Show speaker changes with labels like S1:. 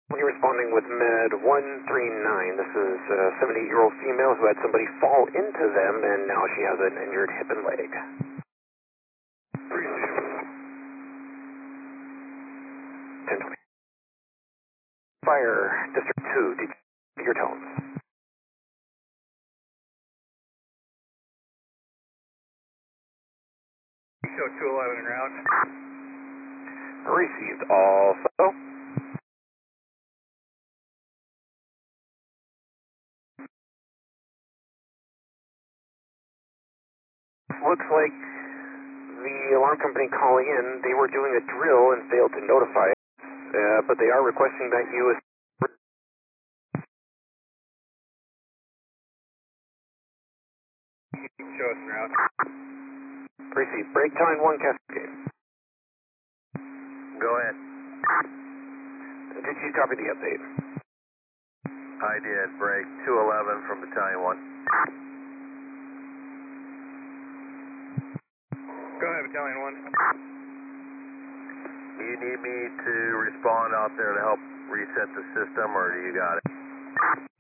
S1: You're responding with Med 139. This is a 78-year-old female who had somebody fall into them, and now she has an injured hip and leg. 1020. Fire District 2, did you get your tones?
S2: Show 211 en route.
S1: Received also. Looks like the alarm company calling in, they were doing a drill and failed to notify us, but they are requesting that you...
S2: Show us en route.
S1: Received. Break time 1 Cascade.
S2: Go ahead.
S1: Did you copy the update?
S2: I did. Break 211 from Battalion 1. Go ahead, Battalion 1. You need me to respond out there to help reset the system, or do you got it?